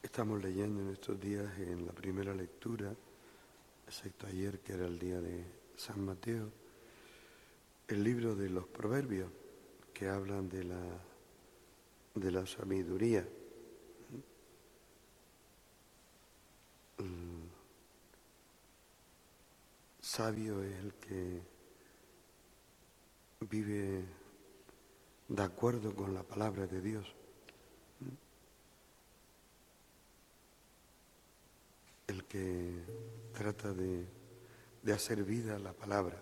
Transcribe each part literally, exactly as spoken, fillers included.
Estamos leyendo en estos días en la primera lectura, excepto ayer que era el día de San Mateo, el libro de los Proverbios que hablan de la, de la sabiduría. El sabio es el que vive de acuerdo con la palabra de Dios. El que trata de, de hacer vida a la palabra.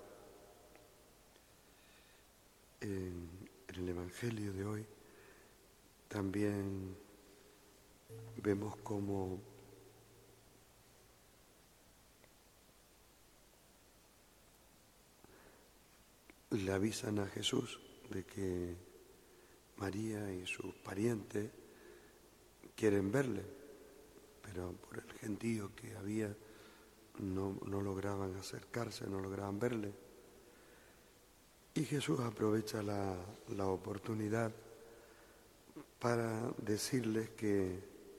En, en el Evangelio de hoy también vemos cómo le avisan a Jesús de que María y sus parientes quieren verle, pero por el gentío que había no, no lograban acercarse, no lograban verle. Y Jesús aprovecha la, la oportunidad para decirles que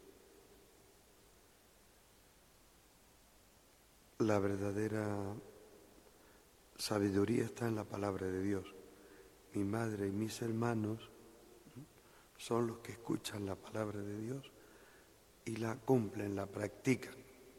la verdadera sabiduría está en la palabra de Dios. Mi madre y mis hermanos son los que escuchan la palabra de Dios y la cumplen, la practican.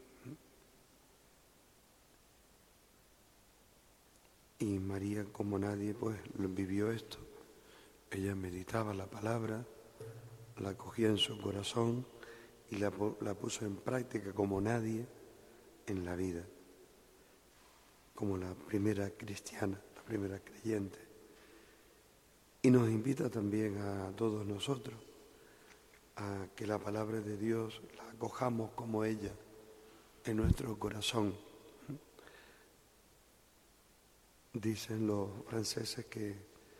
Y María, como nadie, pues vivió esto. Ella meditaba la palabra, la cogía en su corazón y la, la puso en práctica como nadie en la vida, como la primera cristiana, la primera creyente. Y nos invita también a todos nosotros a que la palabra de Dios la acojamos como ella en nuestro corazón. Dicen los franceses que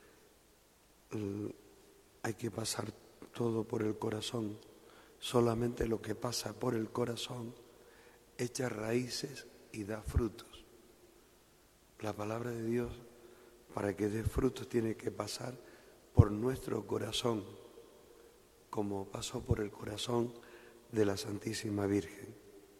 hay que pasar todo por el corazón. Solamente lo que pasa por el corazón echa raíces y da frutos. La palabra de Dios, para que dé frutos, tiene que pasar por nuestro corazón, como pasó por el corazón de la Santísima Virgen.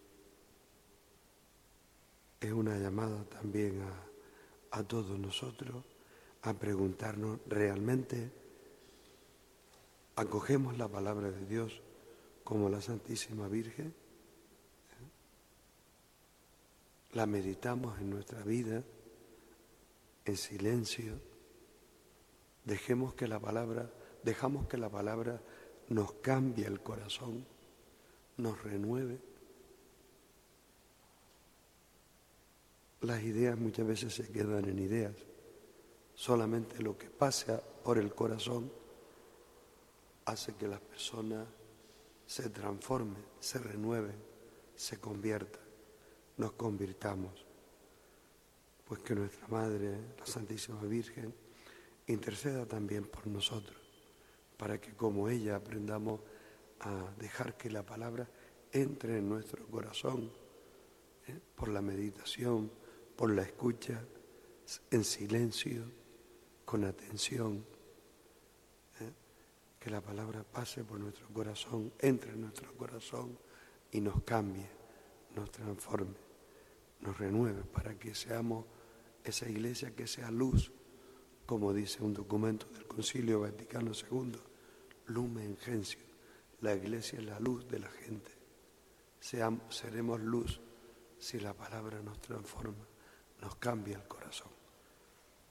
Es una llamada también a, a todos nosotros a preguntarnos, ¿realmente acogemos la palabra de Dios como la Santísima Virgen? ¿La meditamos en nuestra vida en silencio? Dejemos que la palabra, dejamos que la palabra nos cambie el corazón, nos renueve. Las ideas muchas veces se quedan en ideas. Solamente lo que pasa por el corazón hace que las personas se transformen, se renueven, se conviertan, nos convirtamos. Pues que nuestra Madre, la Santísima Virgen, interceda también por nosotros, para que como ella aprendamos a dejar que la palabra entre en nuestro corazón, ¿eh? por la meditación, por la escucha, en silencio, con atención, ¿eh? que la palabra pase por nuestro corazón, entre en nuestro corazón y nos cambie, nos transforme, nos renueve, para que seamos esa iglesia que sea luz, como dice un documento del Concilio Vaticano segundo, Lumen Gentium, la iglesia es la luz de la gente. Seamos, seremos luz si la palabra nos transforma, nos cambia el corazón.